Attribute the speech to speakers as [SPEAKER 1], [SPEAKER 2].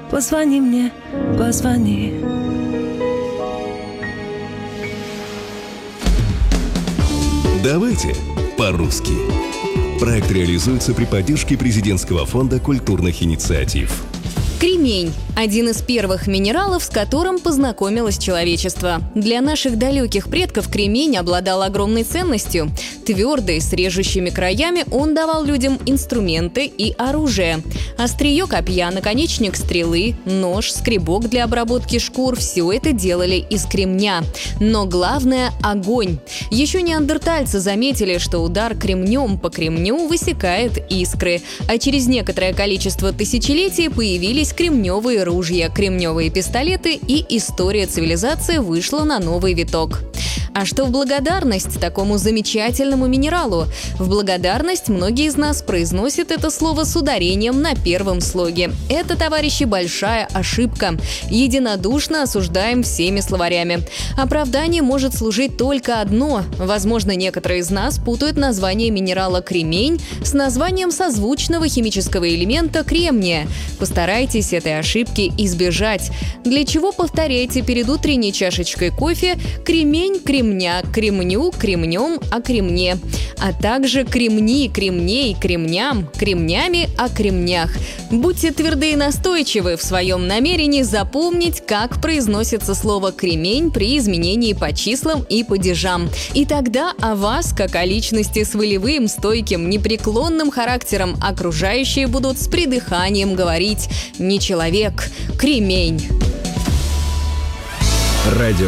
[SPEAKER 1] Позвони мне, позвони.
[SPEAKER 2] Давайте по-русски. Проект реализуется при поддержке Президентского фонда культурных инициатив.
[SPEAKER 3] Кремень – один из первых минералов, с которым познакомилось человечество. Для наших далеких предков кремень обладал огромной ценностью. Твердый, с режущими краями, он давал людям инструменты и оружие. Острие копья, наконечник стрелы, нож, скребок для обработки шкур – все это делали из кремня. Но главное – огонь. Еще неандертальцы заметили, что удар кремнем по кремню высекает искры. А через некоторое количество тысячелетий появились кремневые ружья, кремневые пистолеты, и история цивилизации вышла на новый виток. А что в благодарность такому замечательному минералу? В благодарность многие из нас произносят это слово с ударением на первом слоге. Это, товарищи, большая ошибка. Единодушно осуждаем всеми словарями. Оправдание может служить только одно. Возможно, некоторые из нас путают название минерала кремень с названием созвучного химического элемента кремния. Постарайтесь этой ошибки избежать. Для чего повторяйте перед утренней чашечкой кофе кремень, кремня, кремню, кремнем, о кремне, а также кремни, кремней, кремням, кремнями, о кремнях. Будьте тверды и настойчивы в своем намерении запомнить, как произносится слово «кремень» при изменении по числам и падежам. И тогда о вас, как о личности с волевым, стойким, непреклонным характером, окружающие будут с придыханием говорить: «Не человек, кремень».
[SPEAKER 2] Радио